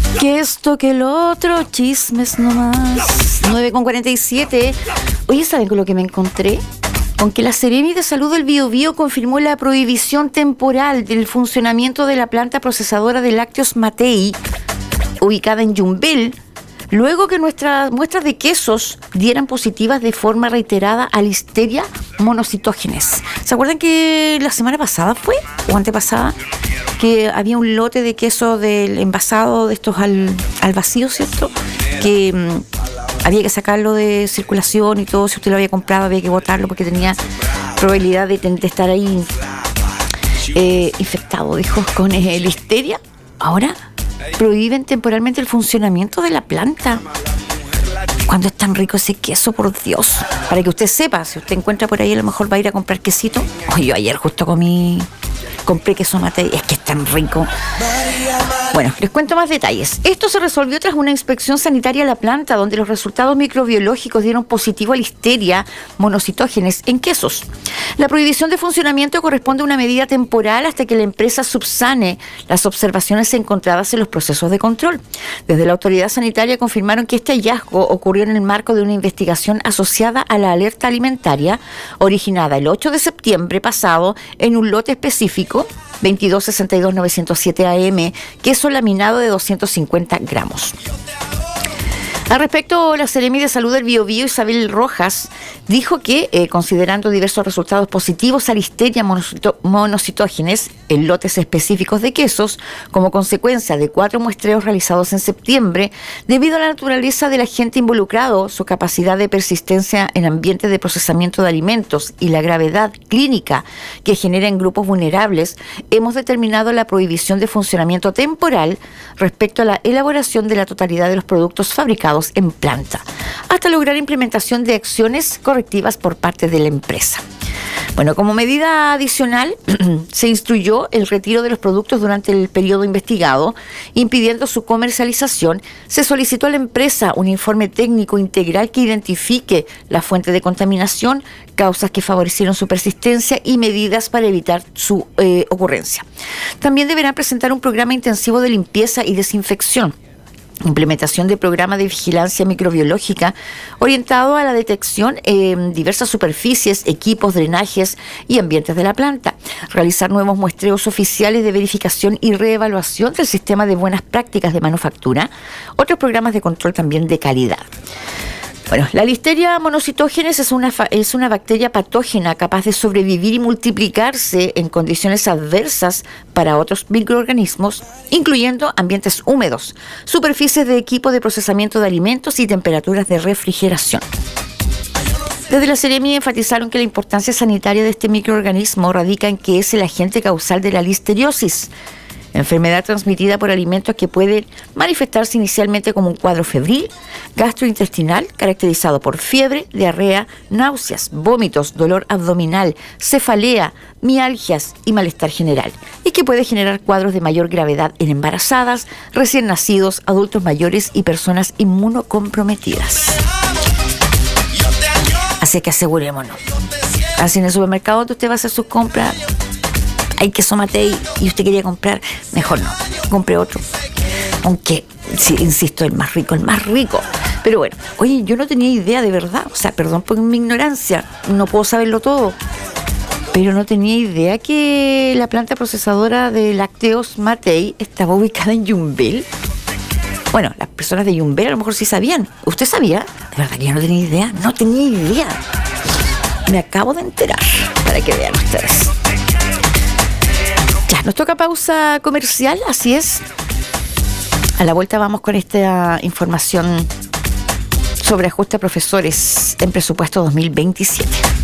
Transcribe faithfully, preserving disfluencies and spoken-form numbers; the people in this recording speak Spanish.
Que esto, que el otro, chismes nomás. nueve con cuarenta y siete. Oye, ¿saben con lo que me encontré? Con que la Seremi de Salud del Biobío confirmó la prohibición temporal del funcionamiento de la planta procesadora de lácteos Matei, ubicada en Yumbel, luego que nuestras muestras de quesos dieran positivas de forma reiterada a Listeria monocytogenes. ¿Se acuerdan que la semana pasada fue, o antepasada, que había un lote de queso del envasado de estos al, al vacío, ¿cierto? Que mmm, había que sacarlo de circulación y todo, si usted lo había comprado había que botarlo porque tenía probabilidad de, de estar ahí eh, infectado, dijo, con eh, Listeria. Ahora prohíben temporalmente el funcionamiento de la planta. Cuando es tan rico ese queso, por Dios. Para que usted sepa, si usted encuentra por ahí, a lo mejor va a ir a comprar quesito. Oye, yo ayer justo comí, compré queso Matei, es que es tan rico. Bueno, les cuento más detalles. Esto se resolvió tras una inspección sanitaria a la planta, donde los resultados microbiológicos dieron positivo a Listeria monocytogenes en quesos. La prohibición de funcionamiento corresponde a una medida temporal hasta que la empresa subsane las observaciones encontradas en los procesos de control. Desde la autoridad sanitaria confirmaron que este hallazgo ocurrió en el marco de una investigación asociada a la alerta alimentaria originada el ocho de septiembre pasado en un lote específico veintidós sesenta y dos novecientos siete A M, queso laminado de doscientos cincuenta gramos. Al respecto, la Seremi de Salud del Biobío, Isabel Rojas, dijo que, eh, considerando diversos resultados positivos a Listeria monocytogenes en lotes específicos de quesos, como consecuencia de cuatro muestreos realizados en septiembre, debido a la naturaleza del agente involucrado, su capacidad de persistencia en ambientes de procesamiento de alimentos y la gravedad clínica que genera en grupos vulnerables, hemos determinado la prohibición de funcionamiento temporal respecto a la elaboración de la totalidad de los productos fabricados en planta, hasta lograr implementación de acciones correctivas por parte de la empresa. Bueno, como medida adicional, se instruyó el retiro de los productos durante el periodo investigado, impidiendo su comercialización. Se solicitó a la empresa un informe técnico integral que identifique la fuente de contaminación, causas que favorecieron su persistencia y medidas para evitar su eh, ocurrencia. También deberán presentar un programa intensivo de limpieza y desinfección, implementación de programa de vigilancia microbiológica orientado a la detección en diversas superficies, equipos, drenajes y ambientes de la planta, realizar nuevos muestreos oficiales de verificación y reevaluación del sistema de buenas prácticas de manufactura, otros programas de control también de calidad. Bueno, la Listeria monocytogenes es una, es una bacteria patógena capaz de sobrevivir y multiplicarse en condiciones adversas para otros microorganismos, incluyendo ambientes húmedos, superficies de equipo de procesamiento de alimentos y temperaturas de refrigeración. Desde la Seremi enfatizaron que la importancia sanitaria de este microorganismo radica en que es el agente causal de la listeriosis, enfermedad transmitida por alimentos que puede manifestarse inicialmente como un cuadro febril, gastrointestinal, caracterizado por fiebre, diarrea, náuseas, vómitos, dolor abdominal, cefalea, mialgias y malestar general, y que puede generar cuadros de mayor gravedad en embarazadas, recién nacidos, adultos mayores y personas inmunocomprometidas. Así que asegurémonos. Así en el supermercado donde usted va a hacer sus compras, hay queso Matei y usted quería comprar, mejor no, compre otro. Aunque, sí, insisto, el más rico, el más rico. Pero bueno, oye, yo no tenía idea de verdad, o sea, perdón por mi ignorancia, no puedo saberlo todo, pero no tenía idea que la planta procesadora de lácteos Matei estaba ubicada en Yumbel. Bueno, las personas de Yumbel a lo mejor sí sabían. ¿Usted sabía? De verdad que yo no tenía idea, no tenía idea. Me acabo de enterar, para que vean ustedes. Ya, nos toca pausa comercial, así es. A la vuelta vamos con esta información sobre ajuste a profesores en presupuesto dos mil veintisiete.